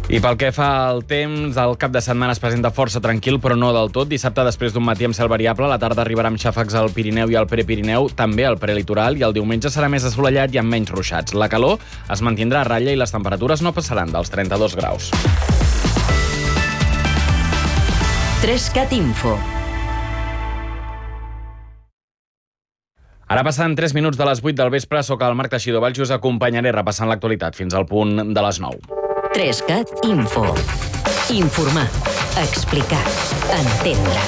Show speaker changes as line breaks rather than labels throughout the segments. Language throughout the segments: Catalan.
I pel que fa al temps, el cap de setmana es presenta força tranquil, però no del tot. Dissabte, després d'un matí amb cel variable, la tarda arribarà amb xàfecs al Pirineu i al Prepirineu, també al prelitoral, i el diumenge serà més assolellat i amb menys ruixats. La calor es mantindrà a ratlla i les temperatures no passaran dels 32 graus.
3CAT Info.
Ara passen 3 minuts de les 8 del vespre, soc el Marc Teixidor Valls i us acompanyaré repassant l'actualitat fins al punt de les 9.
3CAT Info. Informar, explicar, entendre.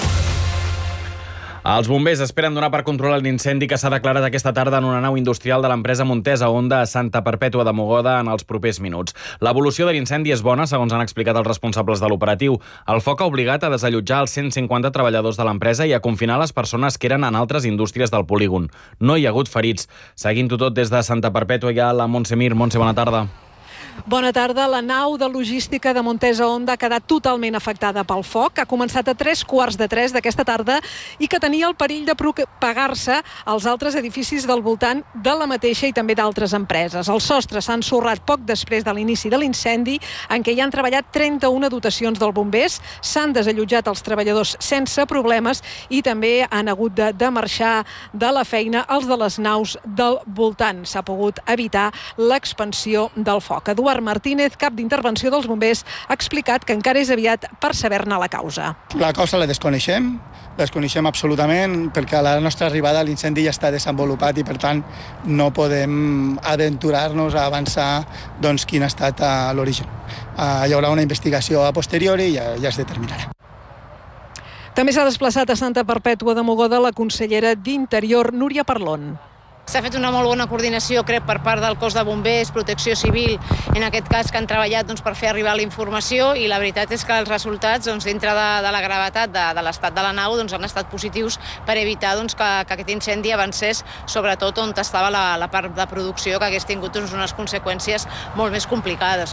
Els bombers esperen donar per controlar l'incendi que s'ha declarat aquesta tarda en una nau industrial de l'empresa Montesa Honda a Santa Perpètua de Mogoda en els propers minuts. L'evolució de l'incendi és bona, segons han explicat els responsables de l'operatiu. El foc ha obligat a desallotjar els 150 treballadors de l'empresa i a confinar les persones que eren en altres indústries del polígon. No hi ha hagut ferits. Seguint-ho tot des de Santa Perpètua hi ha la Montse Mir. Montse, bona tarda.
Bona tarda. La nau de logística de Montesa Honda ha quedat totalment afectada pel foc. Ha començat a 3:15 d'aquesta tarda i que tenia el perill de propagar-se als altres edificis del voltant de la mateixa i també d'altres empreses. Els sostres s'han ensorrat poc després de l'inici de l'incendi, en què hi han treballat 31 dotacions dels bombers. S'han desallotjat els treballadors sense problemes i també han hagut de marxar de la feina els de les naus del voltant. S'ha pogut evitar l'expansió del foc. Eduard Martínez, cap d'intervenció dels bombers, ha explicat que encara és aviat per saber-ne la causa.
La causa la desconeixem absolutament, perquè a la nostra arribada l'incendi ja està desenvolupat i, per tant, no podem aventurar-nos a avançar quin ha estat l'origen. Hi haurà una investigació a posteriori i ja es determinarà.
També s'ha desplaçat a Santa Perpètua de Mogoda la consellera d'Interior, Núria Parlon.
S'ha fet una molt bona coordinació, crec, per part del cos de bombers, protecció civil, en aquest cas, que han treballat per fer arribar la informació, i la veritat és que els resultats, dintre de la gravetat de l'estat de la nau, han estat positius per evitar que aquest incendi avancés, sobretot on estava la part de producció, que hagués tingut unes conseqüències molt més complicades.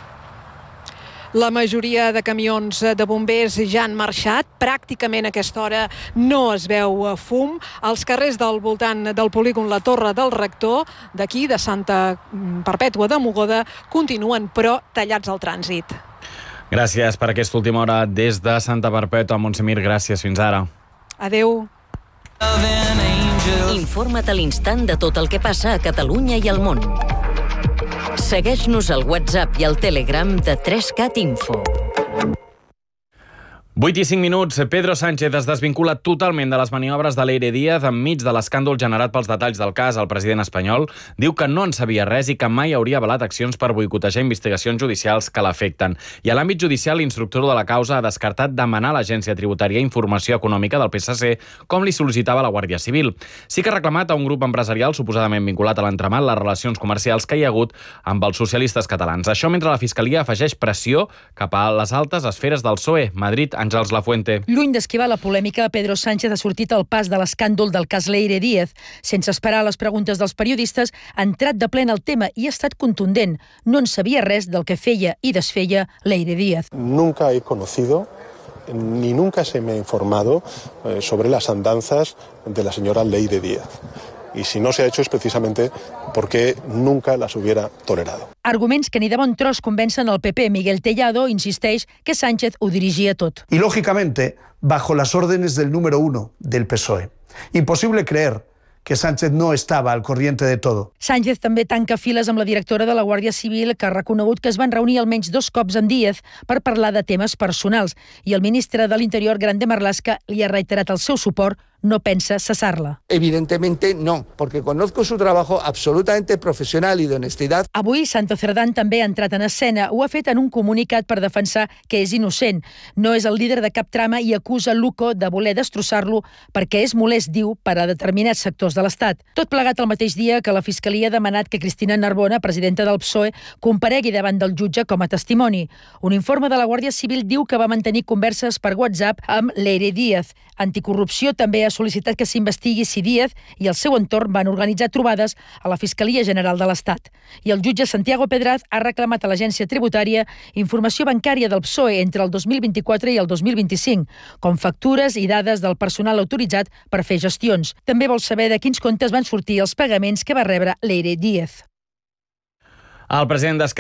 La majoria de camions de bombers ja han marxat. Pràcticament a aquesta hora no es veu fum. Els carrers del voltant del polígon La Torre del Rector, d'aquí, de Santa Perpètua de Mogoda, continuen, però, tallats al trànsit.
Gràcies per aquesta última hora des de Santa Perpètua. Montse Mir, gràcies. Fins ara.
Adéu.
Informa't a l'instant de tot el que passa a Catalunya i al món. Segueix-nos al WhatsApp i al Telegram de 3CAT Info.
8 i 5 minuts. Pedro Sánchez es desvincula totalment de les maniobres de Leire Díaz enmig de l'escàndol generat pels detalls del cas. El president espanyol diu que no en sabia res i que mai hauria avalat accions per boicotejar investigacions judicials que l'afecten. I a l'àmbit judicial, l'instructor de la causa ha descartat demanar a l'Agència Tributària informació econòmica del PSC, com li sol·licitava la Guàrdia Civil. Sí que ha reclamat a un grup empresarial suposadament vinculat a l'entramat les relacions comercials que hi ha hagut amb els socialistes catalans. Això mentre la Fiscalia afegeix pressió cap a les altes esferes del PSOE. Madrid, Àngels Lafuente.
Lluny d'esquivar la polèmica, Pedro Sánchez ha sortit al pas de l'escàndol del cas Leire Díaz. Sense esperar les preguntes dels periodistes, ha entrat de ple en el tema i ha estat contundent. No en sabia res del que feia i desfeia Leire Díaz.
Nunca he conocido ni nunca se me ha informado sobre las andanzas de la señora Leire Díaz. Y si no se ha hecho es precisamente porque nunca las hubiera tolerado.
Arguments que ni de bon tros convencen el PP. Miguel Tellado insisteix que Sánchez ho dirigia tot.
Y lógicamente, bajo las órdenes del número 1 del PSOE. Imposible creer que Sánchez no estava al corriente de todo.
Sánchez també tanca files amb la directora de la Guàrdia Civil, que ha reconegut que es van reunir almenys 2 cops amb Díaz per parlar de temes personals, i el ministre de l'Interior, Grande Marlaska, li ha reiterat el seu suport. No pensa cesar-la.
Evidentemente no, porque conozco su trabajo absolutamente profesional y de honestidad.
Avui, Santo Cerdán també ha entrat en escena. Ho ha fet en un comunicat per defensar que és innocent. No és el líder de cap trama i acusa Luco de voler destrossar-lo perquè és molest, diu, per a determinats sectors de l'Estat. Tot plegat el mateix dia que la Fiscalia ha demanat que Cristina Narbona, presidenta del PSOE, comparegui davant del jutge com a testimoni. Un informe de la Guàrdia Civil diu que va mantenir converses per WhatsApp amb Leire Díaz. Anticorrupció també ha sol·licitat que s'investigui si Díaz i el seu entorn van organitzar trobades a la Fiscalia General de l'Estat. I el jutge Santiago Pedraz ha reclamat a l'Agència Tributària informació bancària del PSOE entre el 2024 i el 2025, com factures i dades del personal autoritzat per fer gestions. També vol saber de quins comptes van sortir els pagaments que va rebre Leire Díaz.
El president